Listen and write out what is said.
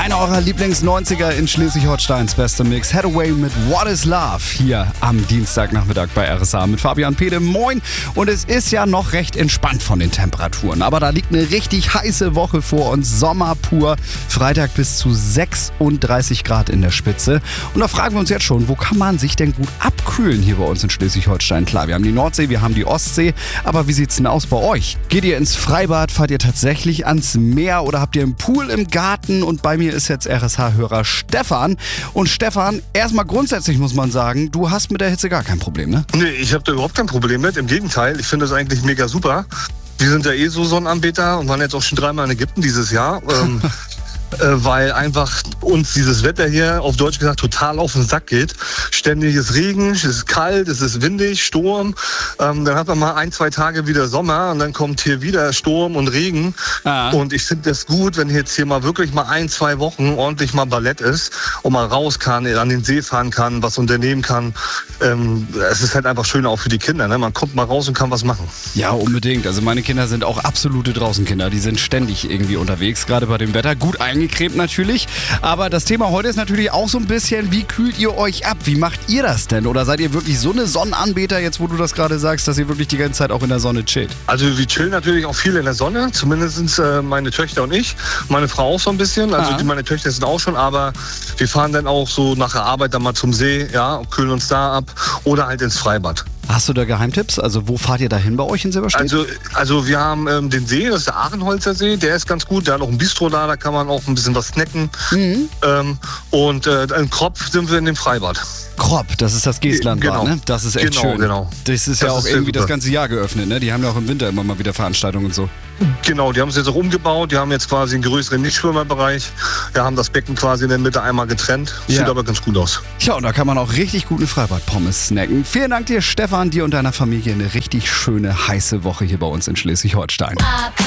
Einer eurer Lieblings-90er in Schleswig-Holsteins bester Mix. Hathaway mit What is Love hier am Dienstagnachmittag bei RSA mit Fabian Pede. Moin. Und es ist ja noch recht entspannt von den Temperaturen. Aber da liegt eine richtig heiße Woche vor uns. Sommer pur. Freitag bis zu 36 Grad in der Spitze. Und da fragen wir uns jetzt schon, wo kann man sich denn gut abkühlen hier bei uns in Schleswig-Holstein? Klar, wir haben die Nordsee, wir haben die Ostsee. Aber wie sieht's denn aus bei euch? Geht ihr ins Freibad? Fahrt ihr tatsächlich ans Meer? Oder habt ihr einen Pool im Garten? Und bei mir ist jetzt RSH-Hörer Stefan. Und Stefan, erstmal grundsätzlich muss man sagen, du hast mit der Hitze gar kein Problem, ne? Nee, ich habe da überhaupt kein Problem mit. Im Gegenteil, ich finde das eigentlich mega super. Wir sind ja eh so Sonnenanbeter und waren jetzt auch schon 3-mal in Ägypten dieses Jahr. Weil einfach uns dieses Wetter hier, auf Deutsch gesagt, total auf den Sack geht. Ständig ist Regen, es ist kalt, es ist windig, Sturm. Dann hat man mal 1-2 Tage wieder Sommer und dann kommt hier wieder Sturm und Regen. Und ich finde das gut, wenn jetzt hier mal wirklich mal 1-2 Wochen ordentlich mal Ballett ist und mal raus kann, an den See fahren kann, was unternehmen kann. Es ist halt einfach schön auch für die Kinder, ne? Man kommt mal raus und kann was machen. Ja, unbedingt. Also meine Kinder sind auch absolute Draußenkinder. Die sind ständig irgendwie unterwegs, gerade bei dem Wetter. Gut eingecremt natürlich. Aber das Thema heute ist natürlich auch so ein bisschen, wie kühlt ihr euch ab? Wie macht ihr das denn? Oder seid ihr wirklich so eine Sonnenanbeter, jetzt wo du das gerade sagst, dass ihr wirklich die ganze Zeit auch in der Sonne chillt? Also wir chillen natürlich auch viel in der Sonne, zumindest meine Töchter und ich. Meine Frau auch so ein bisschen, also meine Töchter sind auch schon, aber wir fahren dann auch so nach der Arbeit dann mal zum See, ja, und kühlen uns da ab oder halt ins Freibad. Hast du da Geheimtipps? Also wo fahrt ihr da hin bei euch in Silberstedt? Also wir haben den See, das ist der Ahrenholzer See, der ist ganz gut. Der hat auch ein Bistro da kann man auch ein bisschen was snacken. Und in Kropf sind wir in dem Freibad. Kropp, das ist das Geestlandbad, genau. Ne? Das ist echt schön. Genau. Das ist ja auch irgendwie das ganze Jahr geöffnet, ne? Die haben ja auch im Winter immer mal wieder Veranstaltungen und so. Genau, die haben es jetzt auch umgebaut. Die haben jetzt quasi einen größeren Nichtschwimmerbereich. Wir haben das Becken quasi in der Mitte einmal getrennt. Sieht aber ganz gut aus. Ja, und da kann man auch richtig gute Freibad-Pommes snacken. Vielen Dank dir, Stefan, dir und deiner Familie eine richtig schöne, heiße Woche hier bei uns in Schleswig-Holstein.